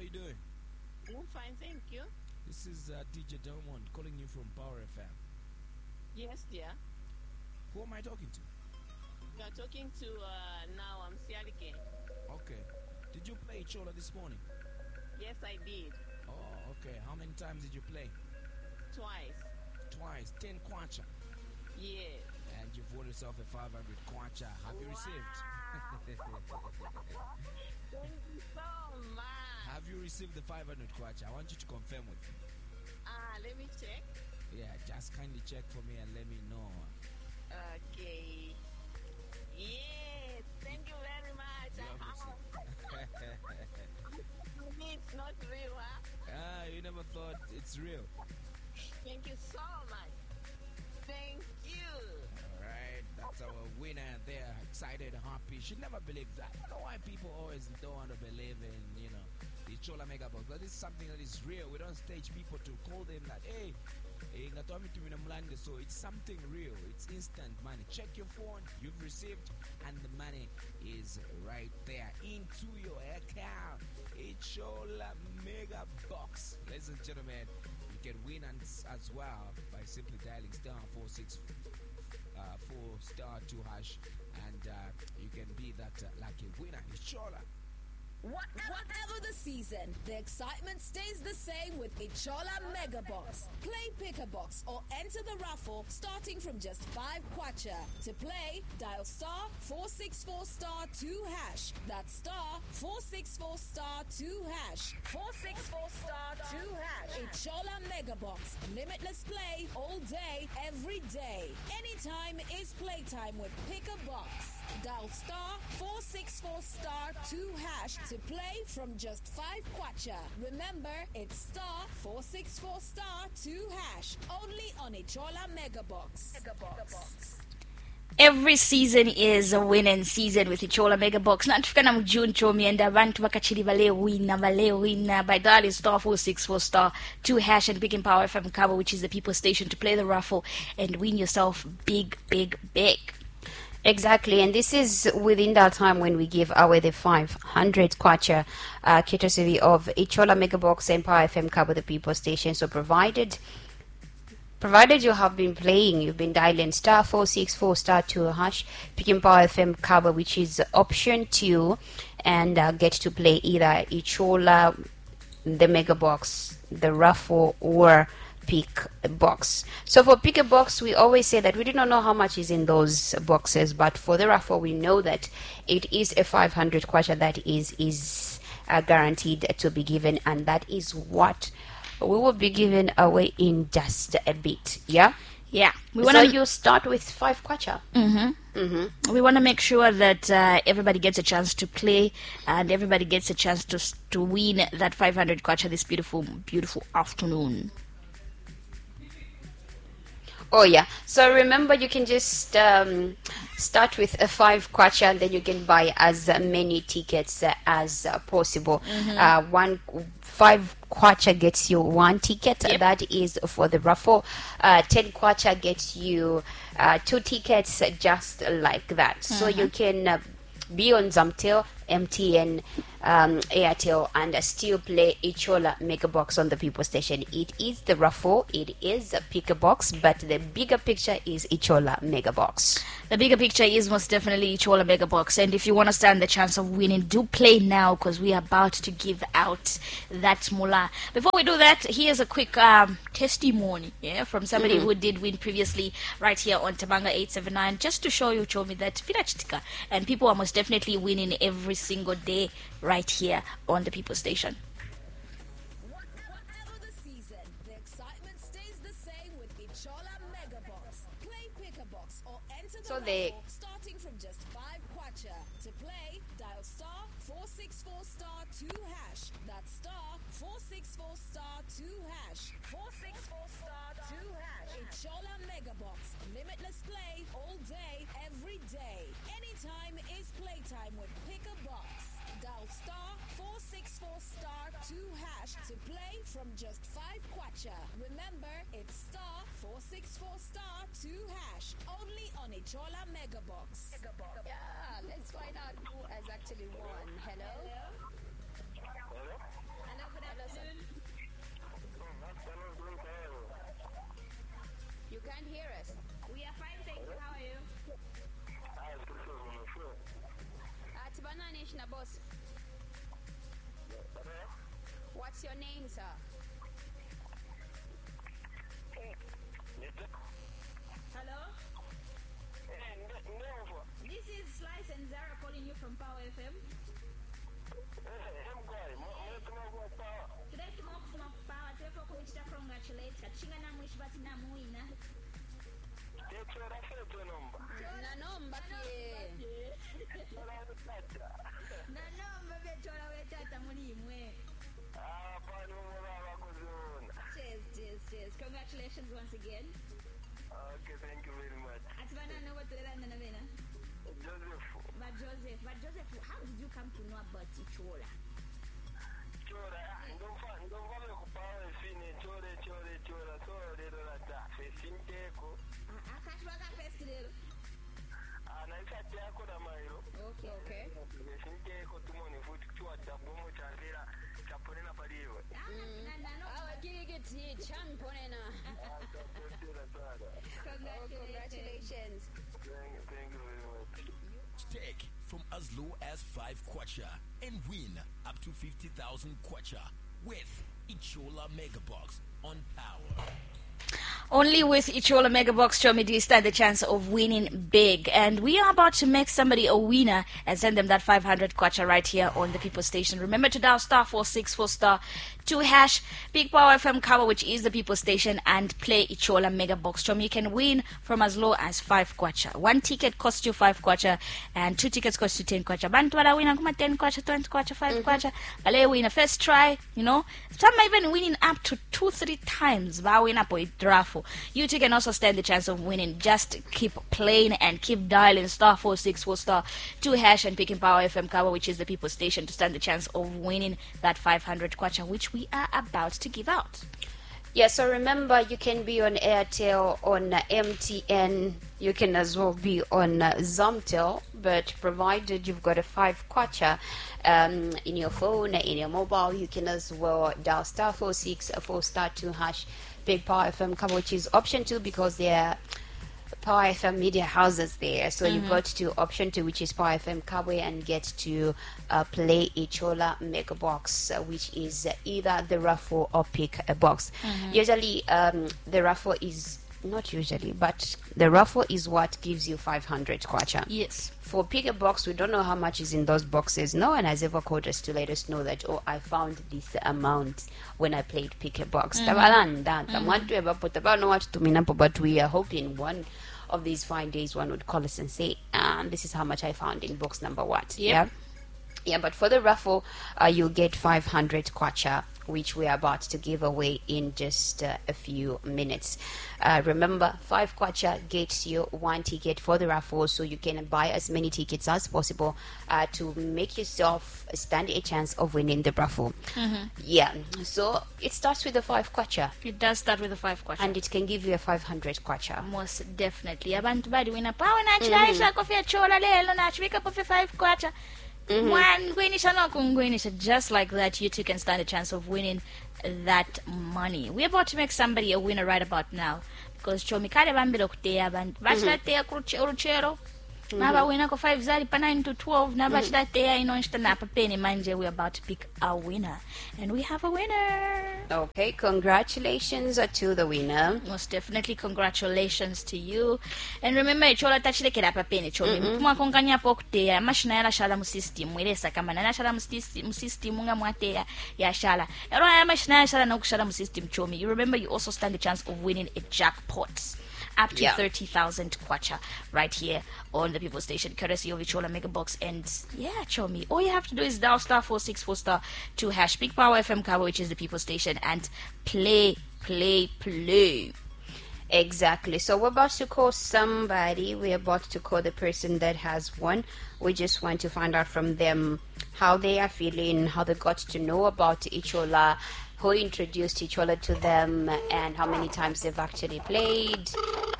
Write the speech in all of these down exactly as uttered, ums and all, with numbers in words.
you doing? I'm fine, thank you. This is uh, D J Delmont calling you from Power F M. Yes, dear. Who am I talking to? You are talking to uh, now. I'm Sialike. Okay. Did you play Chola this morning? Yes, I did. Oh, okay. How many times did you play? Twice. Twice. ten kwacha. Yes. And you've won yourself a five hundred kwacha. Have you received? Thank you so much. Have you received the five hundred kwacha? I want you to confirm with me. Ah, let me check. Yeah, just kindly check for me and let me know. Okay. Yes. Thank you very much. You have received. To me, it's not real, huh? Ah, you never thought it's real. Thank you so much. Thank you. Alright, that's our winner there. Excited, happy. She never believed that. I don't know why people always don't want to believe in, you know, the Chola Mega Box. But this is something that is real. We don't stage people to call them that, hey, eh, ngatomi tumina mulande. So it's something real. It's instant money. Check your phone, you've received, and the money is right there into your account. It's Chola Mega Box. Ladies and gentlemen, you can win as, as well by simply dialing star four six uh, four star two hash, and uh, you can be that uh, lucky winner. It's Chola. Whatever the season, the excitement stays the same with Ichola Mega Box. Play Pick a Box or enter the raffle starting from just five kwacha. To play, dial star four six four star two hash. That's star four six four star two hash. four six four star two hash. Ichola Mega Box. Limitless play all day, every day. Anytime is playtime with Pick a Box. Dial star four six four star two hash to play from just five kwacha. Remember, it's star four six four star two hash. Only on Ichola Mega Box. Mega Box. Every season is a winning season with Ichola Mega Box. Natufika na mjuni chomienda abantu bakachili vale wina vale wina by dialing star four six four star two hash and picking Power F M cover, which is the people station, to play the raffle and win yourself big, big, big. Exactly, and this is within that time when we give away the five hundred kwacha uh, courtesy of Ichola Megabox and Power F M Cabo, the people station. So provided provided you have been playing, you've been dialing star four six four star two hash, picking Power F M Cabo, which is option two, and uh, get to play either Ichola, the Megabox, the raffle, or pick a box. So for pick a box, we always say that we do not know how much is in those boxes, but for the raffle, we know that it is a five hundred kwacha that is is uh, guaranteed to be given, and that is what we will be giving away in just a bit. Yeah. Yeah, we So want to. you start with five kwacha. Mm-hmm. Mm-hmm. We want to make sure that uh, everybody gets a chance to play and everybody gets a chance to s- to win that five hundred kwacha this beautiful, beautiful afternoon. Oh yeah. So remember, you can just um, start with a five kwacha, and then you can buy as many tickets uh, as uh, possible. Uh, one five kwacha gets you one ticket. Yep. That is for the raffle. Uh, ten kwacha gets you uh, two tickets, uh, just like that. So you can uh, be on Zamtel, M T N, um, Airtel, and uh, still play Ichola Mega Box on the People Station. It is the raffle, it is a pick a box, but the bigger picture is Ichola Mega Box. The bigger picture is most definitely Ichola Mega Box, and if you want to stand the chance of winning, do play now because we are about to give out that mula. Before we do that, here's a quick um, testimony, yeah, from somebody who did win previously right here on Tabanga eight seven nine, just to show you, Chomi, that Vinachitika, and people are most definitely winning every single day right here on the People Station. Whatever the season, the excitement stays the same with Ichola Mega Box. Play Pick a Box or enter the So they- raffle starting from just five kwacha. To play, dial star four six four star two hash. That's star four six four star two hash. four six four star two hash. Ichola Mega Box. Limitless play all day, every day. Anytime is playtime with Pick a Box. Dial star four six four star two hash to play from just five kwacha. Remember, it's star four six four star two hash. Only on Ichola Mega Box. Yeah, let's find out who has actually won. Hello? Hello? Hello, can't hear us. We are fine, thank you. How are you? Uh, Tibanani Ishna boss. What's your name, sir? Hello? This is Slice and Zara calling you from Power F M. Today tomokufuna ku Power therefore kumichita congratulate katishinga namwishi bati namuwina. Nanomba kiye. Nanomba byechola wetata mulimwe. Cheers, cheers, cheers. Congratulations once again. Okay, thank you very much. Atibana no batulelana na bena. Joseph. But Joseph, but Joseph, how did you come to know about Ichola? Chora, ndumva ndumva bekupawe fine chore chore chora so lero lata fesinteko Akati wakapesti lero. anaisati yako na mairo Okay, okay. fesinteko tumoni futi kuchwa tabomo chandira chaponena paliwe Ah, na na no. Awa kirigiti chan ponena. Congratulations. Thank you, thank you very much. Take from as low as five kwacha and win up to fifty thousand kwacha with Ichola Megabox on Power. Only with Ichola Megabox Chomi do you stand the chance of winning big. And we are about to make somebody a winner and send them that five hundred kwacha right here on the People Station. Remember to dial star four six four star two hash Big Power F M cover, which is the People Station, and play Ichola Megabox Chomi. You can win from as low as five kwacha. One ticket costs you five kwacha and two tickets cost you ten kwacha. Bantu wala win kuma ten kwacha, twenty kwacha, five kwacha. Bale win a first try, you know. Some are even winning up to two, three times. Ba win up with raffle. You too can also stand the chance of winning. Just keep playing and keep dialing star four six four star two hash and picking Power F M cover, which is the People Station, to stand the chance of winning that five hundred kwacha, which we are about to give out. Yeah, so remember, you can be on Airtel, on uh, M T N, you can as well be on uh, Zomtel, but provided you've got a five kwacha um, in your phone, in your mobile, you can as well dial star four six four star two hash Big Power F M cover, which is option two, because they're Power F M media houses there. So you go to option two, which is Power F M Kabwe, and get to uh, play Ichola Mega Box, uh, which is uh, either the raffle or pick a box. Usually, um, the raffle is not usually, but the raffle is what gives you five hundred kwacha. Yes. For pick a box, we don't know how much is in those boxes. No one has ever called us to let us know that, oh, I found this amount when I played pick a box. Tabalanda, tamatwe bapo, tabano what to minapo, but we are hoping one of these fine days one would call us and say, um, this is how much I found in box number what. Yep. Yeah. Yeah, but for the raffle, uh, you'll get five hundred kwacha, which we are about to give away in just uh, a few minutes. Uh, remember, five kwacha gets you one ticket for the raffle, so you can buy as many tickets as possible uh, to make yourself stand a chance of winning the raffle. Yeah, so it starts with the five kwacha, It does start with a five kwacha. and it can give you a five hundred kwacha. Most definitely. Abantu badi wina power nachilaisha kofia chola lelo nachwika kofi five kwacha. One gwinisha no kungwinisha. Just like that, you too can stand a chance of winning that money. We're about to make somebody a winner right about now. Because chomi kale bambilo kutea abantu. Bachilatea uruchero. Naba wina ko five zali pa nine to twelve. Naba chilatea inonshita na papeni manje. We're about to pick a winner. And we have a winner. Okay, congratulations uh, to the winner. Most definitely, congratulations to you. And remember, ichola tachilekera papeni chomi. Mtumwa konganya pokutea. Mashina yala shala mu system. Mwelesa kama nana shala mu system. Mu system unga mwatea ya shala. Ero ya mashina yala shala na kushala mu system chomi. You remember, you also stand the chance of winning a jackpot. Up to Yeah. thirty thousand kwacha right here on the People Station, courtesy of Ichola Mega Box. And yeah, Chomi, all you have to do is dial star four six four star two hash Big Power F M cover, which is the People Station, and play, play, play. Exactly. So we're about to call somebody. We're about to call the person that has won. We just want to find out from them how they are feeling, how they got to know about Ichola, who introduced Ichola to them, and how many times they've actually played.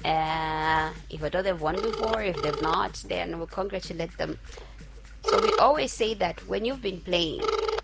Uh, if I know they've won before, if they've not, then we'll congratulate them. So we always say that when you've been playing,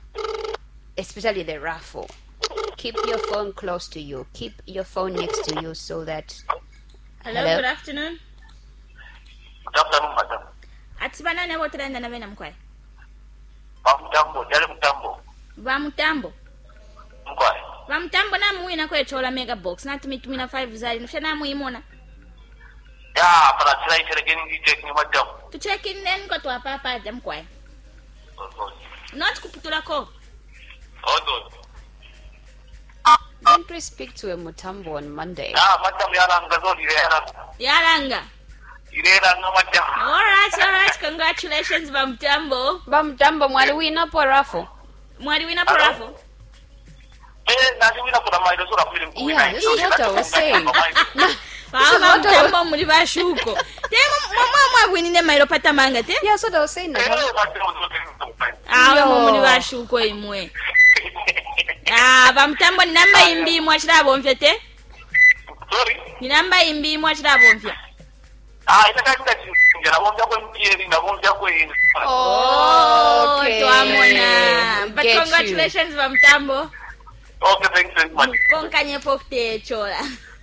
especially the raffle, keep your phone close to you. Keep your phone next to you so that Hello, Hello. good afternoon. Good afternoon, madam. Atibana ne wotrenda na bena mkwai. Bamutambo, jale mutambo. Va mutambo. Mkwai. Va mutambo na muina kwa chola mega box. Na tumi tumi na five zari. Nufya na muimona. Ya, para tira itere geni di tek ni madam. Tu check in then kwa tuwa papa jam kwai. Not kuputula ko. Odo. Didn't we speak to a Mutambo on Monday? Ya, madam yara ngazo dire yara. Yaranga. Dire yara nga madam. Alright, alright. Congratulations, va mutambo. Bamutambo mwali wina po raffle. Mwari wina porafo. Eh, nasi wina kuna maido sura film kuwina. Yeah, this is what I was saying. Vava mutambo muri vashuko. Te mama mwa winine mailo pata manga te. Yeah, that's what I was saying. Eh, That. madam zote. Ah, Yo. muri vashuko imwe. Ah, va mutambo ni namba imbi mwachira bomfye te. Sorry. Ni namba imbi mwachira bomfye. Ah, ina kaita chinja na bomja kwa mtieri na bomja kwa ina. Oh, Okay. tuamona. But Get you. congratulations va mutambo. Okay, thanks very much. Konkanye pokte chola.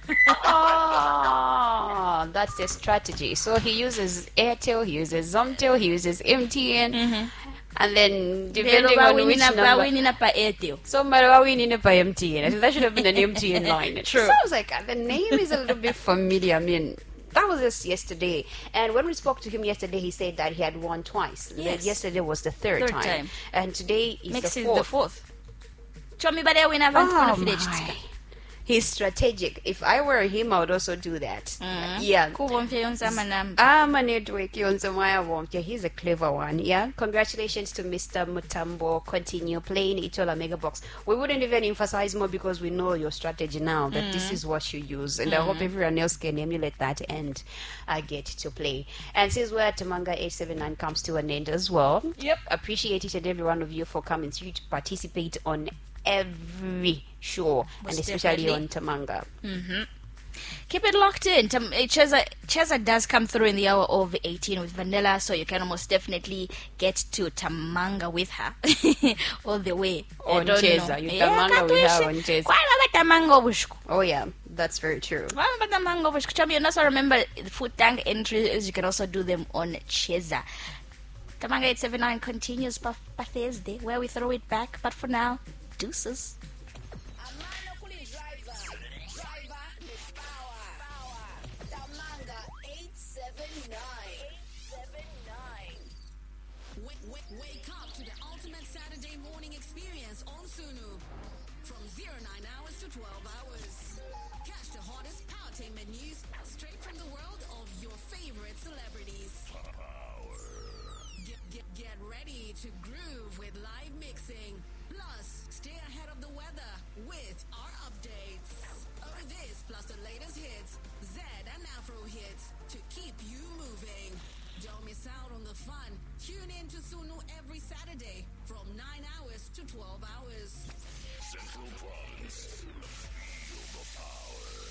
Oh, that's the strategy. So he uses Airtel, he uses Zomtel, he uses M T N, and then depending on which number. Vawinina pa Airtel. So Marawini by M T N. I think that should have been an M T N line. True. So I was like, uh, the name is a little bit familiar. I mean, that was just yesterday. And when we spoke to him yesterday, he said that he had won twice. Yes. That yesterday was the third, Third time. time. And today is Makes the it fourth. the fourth. Chomi bade wina vantu Oh kono village my. tika. He's strategic. If I were him, I would also do that. Yeah. Kubomfye yonsama namba. I'm a network on Zamaya Wonka. He's a clever one. Yeah. Congratulations to Mister Mutambo. Continue playing Ichola Mega Box. We wouldn't even emphasize more because we know your strategy now that this is what you use. And I hope everyone else can emulate that and uh, get to play. And since we're at Tamanga eight seven nine comes to an end as well. Yep. Appreciate each and every one of you for coming through to participate on every show. Most and especially definitely. on Tamanga. Keep it locked in. Tam- eh, Cheza, Cheza does come through in the hour of eighteen with Vanilla, so you can almost definitely get to Tamanga with her all the way. I On don't Cheza. know. You Yeah, Tamanga with her katuishi. on Cheza. Why not Tamanga obushku? Oh yeah, that's very true. Why not Tamanga obushku? Chami, and also remember the food tank entries. You can also do them on Cheza. Tamanga eight seven nine continues by Thursday, where we throw it back. But for now, deuces. Amanda Kuli driver. Driver the power. Power. Tamanga eight seven nine. eight seven nine. Wake, wake, wake up to the ultimate Saturday morning experience on Sunu. From zero nine hours to twelve hours. Catch the hottest powertainment news straight from the world of your favorite celebrities. Get, get, get ready to groove with live mixing. Plus, stay ahead of the weather with our updates. Oh, this plus the latest hits, Z and Afro hits to keep you moving. Don't miss out on the fun. Tune in to Sunu every Saturday from nine hours to twelve hours. Central Province. Feel the power.